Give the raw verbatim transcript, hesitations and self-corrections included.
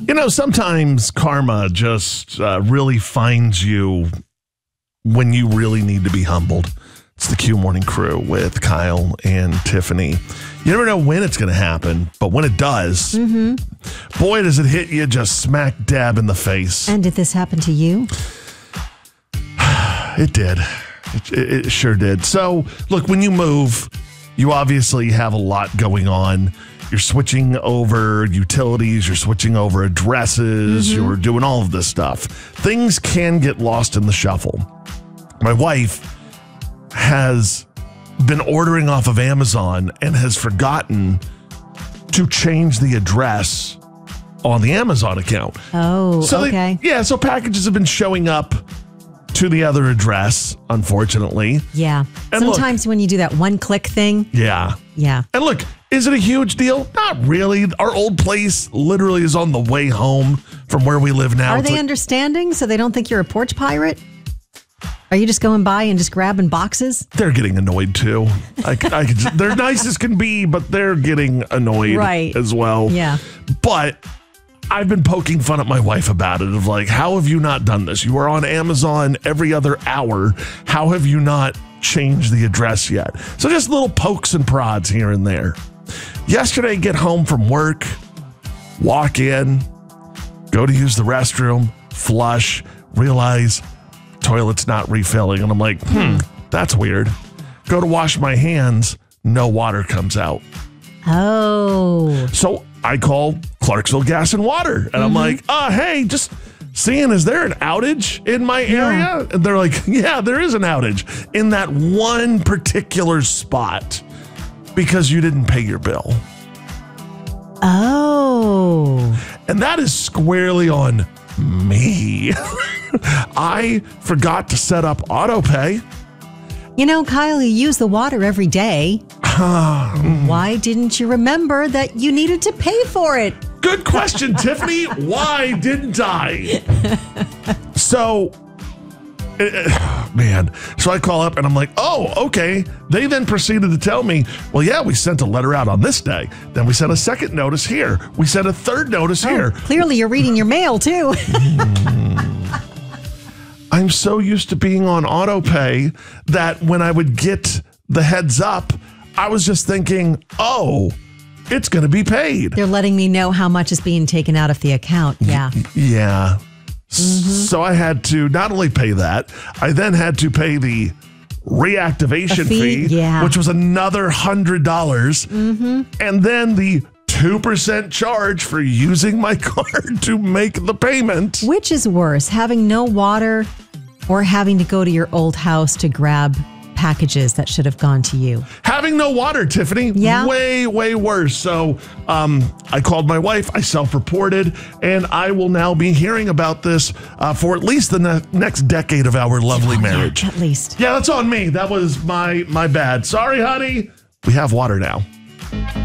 You know, sometimes karma just uh, really finds you when you really need to be humbled. It's the Q Morning Crew with Kyle and Tiffany. You never know when it's going to happen, but when it does, mm-hmm. boy, does it hit you just smack dab in the face. And did this happen to you? It did. It, it, it sure did. So, look, when you move, you obviously have a lot going on. You're switching over utilities, you're switching over addresses, mm-hmm. you're doing all of this stuff. Things can get lost in the shuffle. My wife has been ordering off of Amazon and has forgotten to change the address on the Amazon account. Oh, so okay. They, yeah, so packages have been showing up to the other address, unfortunately. Yeah. And sometimes look, when you do that one click thing. Yeah. Yeah. And look, is it a huge deal? Not really. Our old place literally is on the way home from where we live now. Are it's they like, understanding so they don't think you're a porch pirate? Are you just going by and just grabbing boxes? They're getting annoyed too. I, I could just, they're nice as can be, but they're getting annoyed right. as well. Yeah. But I've been poking fun at my wife about it of like, how have you not done this? You are on Amazon every other hour. How have you not changed the address yet? So just little pokes and prods here and there. Yesterday, get home from work, walk in, go to use the restroom, flush, realize toilet's not refilling. And I'm like, hmm, that's weird. Go to wash my hands, no water comes out. Oh. So I call Clarksville Gas and Water. And mm-hmm. I'm like, uh, hey, just seeing, is there an outage in my area? Yeah. And they're like, yeah, there is an outage in that one particular spot because you didn't pay your bill. Oh. And that is squarely on me. I forgot to set up auto pay. You know, Kyle, you use the water every day. Why didn't you remember that you needed to pay for it? Good question, Tiffany. Why didn't I? So, uh, man. So I call up and I'm like, oh, okay. They then proceeded to tell me, well, yeah, we sent a letter out on this day. Then we sent a second notice here. We sent a third notice oh, here. Clearly you're reading your mail, too. I'm so used to being on auto pay that when I would get the heads up, I was just thinking, oh, it's going to be paid. They're letting me know how much is being taken out of the account. Yeah. Yeah. Mm-hmm. So I had to not only pay that, I then had to pay the reactivation fee, fee, yeah. which was another one hundred dollars. Mm-hmm. And then the two percent charge for using my card to make the payment. Which is worse, having no water or having to go to your old house to grab packages that should have gone to you? Having no water, Tiffany. Yeah. Way, way worse. So um, I called my wife. I self-reported, and I will now be hearing about this uh, for at least the ne- next decade of our lovely oh, marriage. Yeah, at least. Yeah, that's on me. That was my my bad. Sorry, honey. We have water now.